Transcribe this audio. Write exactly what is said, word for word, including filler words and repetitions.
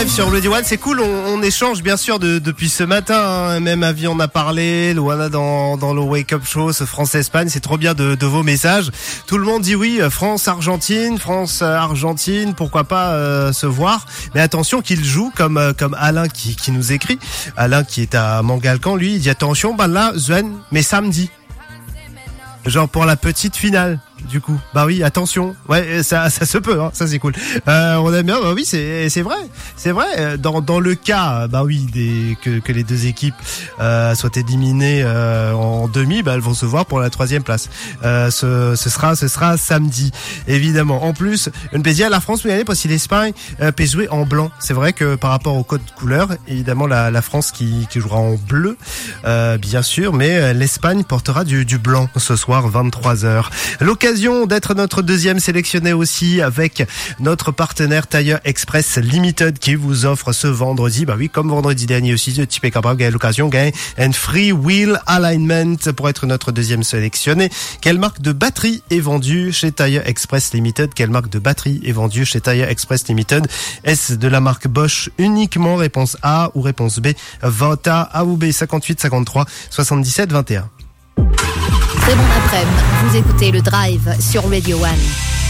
Drive sur Radio One, c'est cool, on, on échange bien sûr de, depuis ce matin, hein. Même Avi en a parlé, Luana dans, dans le Wake Up Show, ce France-Espagne, c'est trop bien de, de vos messages. Tout le monde dit oui, France-Argentine, France-Argentine, pourquoi pas euh, se voir. Mais attention qu'il joue comme euh, comme Alain qui, qui nous écrit, Alain qui est à Mangalcan, lui, il dit attention, bah là, Zuen, mais samedi. Genre pour la petite finale. Du coup, bah oui, attention, ouais, ça, ça se peut, hein, ça c'est cool. Euh, on aime bien, bah oui, c'est, c'est vrai, c'est vrai. Dans, dans le cas, bah oui, des, que, que les deux équipes euh, soient éliminées euh, en demi, bah elles vont se voir pour la troisième place. Euh, ce, ce sera, ce sera samedi, évidemment. En plus, une plaisir à la France, mais parce que l'Espagne euh, peut jouer en blanc. C'est vrai que par rapport au code couleur, évidemment la, la France qui, qui jouera en bleu, euh, bien sûr, mais l'Espagne portera du, du blanc ce soir, vingt-trois heures. L'occasion d'être notre deuxième sélectionné aussi avec notre partenaire Tire Express Limited qui vous offre ce vendredi, bah oui, comme vendredi dernier aussi, de type capable gagner l'occasion, gagner un free wheel alignment pour être notre deuxième sélectionné. Quelle marque de batterie est vendue chez Tire Express Limited? Quelle marque de batterie est vendue chez Tire Express Limited? Est-ce de la marque Bosch uniquement? Réponse A ou réponse B? Vote A, A ou B, cinquante-huit cinquante-trois soixante-dix-sept vingt et un. Très bon après-midi, vous écoutez le Drive sur Radio One.